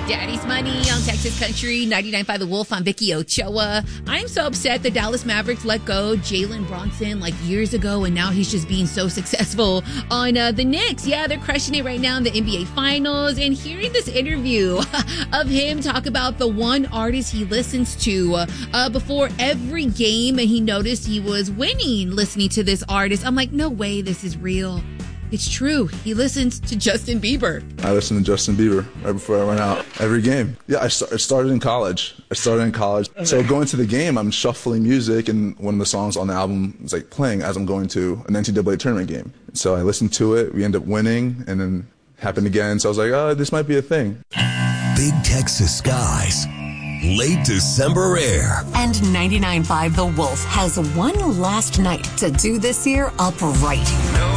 Daddy's Money on Texas Country, 99.5 The Wolf. I'm Vicky Ochoa. I'm so upset the Dallas Mavericks let go Jalen Brunson like years ago, and now he's just being so successful on the Knicks. Yeah, they're crushing it right now in the NBA Finals. And hearing this interview of him talk about the one artist he listens to before every game, and he noticed he was winning listening to this artist. I'm like, no way this is real. It's true. He listens to Justin Bieber. I listen to Justin Bieber right before I went out every game. Yeah, I started in college. Okay. So going to the game, I'm shuffling music, and one of the songs on the album is like playing as I'm going to an NCAA tournament game. So I listened to it. We end up winning, and then it happened again. So I was like, oh, this might be a thing. Big Texas skies. Late December air. And 99.5 The Wolf has one last night to do this year up right.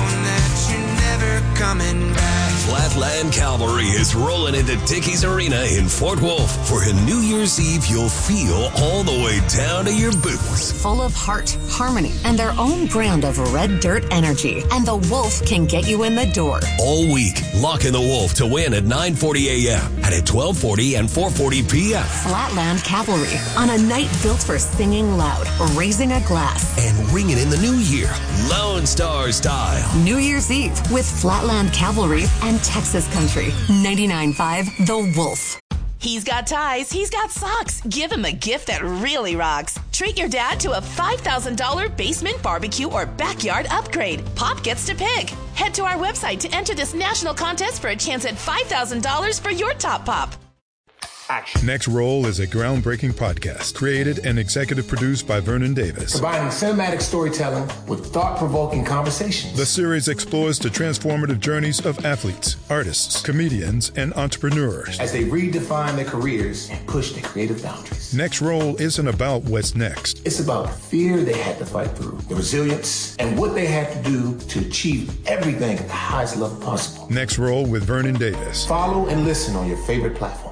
Coming back. Flatland Cavalry is rolling into Dickies Arena in Fort Worth for a New Year's Eve you'll feel all the way down to your boots. Full of heart, harmony, and their own brand of red dirt energy. And the Wolf can get you in the door. All week, lock in the Wolf to win at 9:40 a.m. and at 12:40 and 4:40 p.m. Flatland Cavalry on a night built for singing loud, raising a glass, and ringing in the new year, Lone Star style. New Year's Eve with Flatland Cavalry and Texas Country. 99.5 The Wolf. He's got ties, he's got socks. Give him a gift that really rocks. Treat your dad to a $5,000 basement barbecue or backyard upgrade. Pop gets to pick. Head to our website to enter this national contest for a chance at $5,000 for your top pop. Action. Next Roll is a groundbreaking podcast created and executive produced by Vernon Davis. Combining cinematic storytelling with thought-provoking conversations. The series explores the transformative journeys of athletes, artists, comedians, and entrepreneurs as they redefine their careers and push their creative boundaries. Next Roll isn't about what's next. It's about the fear they had to fight through, the resilience, and what they had to do to achieve everything at the highest level possible. Next Roll with Vernon Davis. Follow and listen on your favorite platform.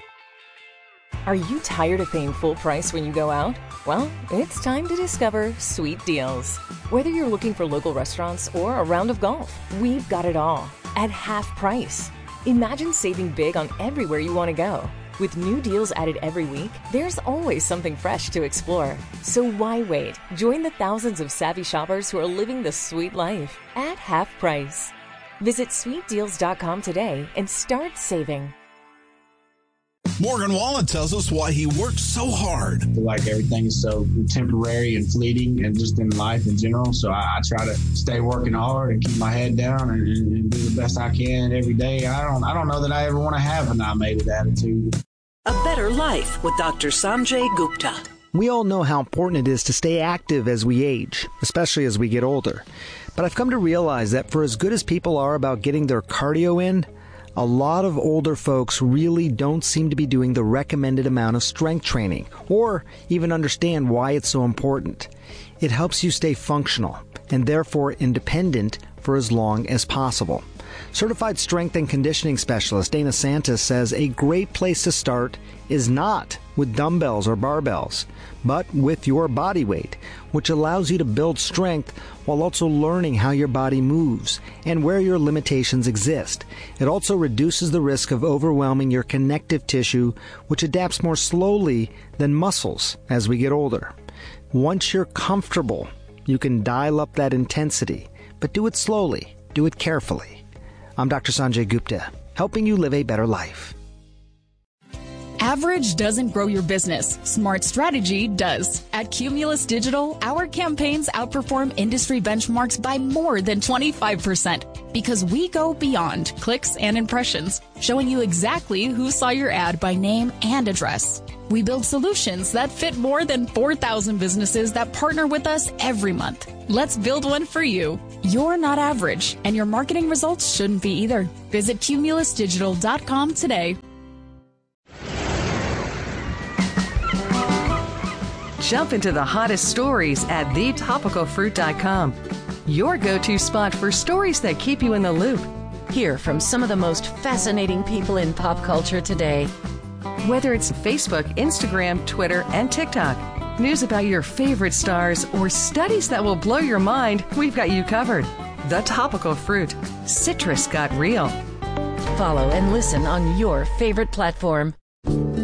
Are you tired of paying full price when you go out? Well, it's time to discover Sweet Deals. Whether you're looking for local restaurants or a round of golf, we've got it all at half price. Imagine saving big on everywhere you want to go. With new deals added every week, there's always something fresh to explore. So why wait? Join the thousands of savvy shoppers who are living the sweet life at half price. Visit sweetdeals.com today and start saving. Morgan Wallen tells us why he worked so hard. I feel like everything is so temporary and fleeting and just in life in general. So I try to stay working hard and keep my head down and do the best I can every day. I don't know that I ever want to have an I made it attitude. A Better Life with Dr. Sanjay Gupta. We all know how important it is to stay active as we age, especially as we get older. But I've come to realize that for as good as people are about getting their cardio in, a lot of older folks really don't seem to be doing the recommended amount of strength training or even understand why it's so important. It helps you stay functional and therefore independent for as long as possible. Certified strength and conditioning specialist Dana Santos says a great place to start is not with dumbbells or barbells, but with your body weight, which allows you to build strength while also learning how your body moves and where your limitations exist. It also reduces the risk of overwhelming your connective tissue, which adapts more slowly than muscles as we get older. Once you're comfortable, you can dial up that intensity, but do it slowly, do it carefully. I'm Dr. Sanjay Gupta, helping you live a better life. Average doesn't grow your business. Smart strategy does. At Cumulus Digital, our campaigns outperform industry benchmarks by more than 25% because we go beyond clicks and impressions, showing you exactly who saw your ad by name and address. We build solutions that fit more than 4,000 businesses that partner with us every month. Let's build one for you. You're not average, and your marketing results shouldn't be either. Visit cumulusdigital.com today. Jump into the hottest stories at thetopicalfruit.com. Your go-to spot for stories that keep you in the loop. Hear from some of the most fascinating people in pop culture today. Whether it's Facebook, Instagram, Twitter, and TikTok, news about your favorite stars, or studies that will blow your mind, we've got you covered. The Topical Fruit. Citrus got real. follow and listen on your favorite platform.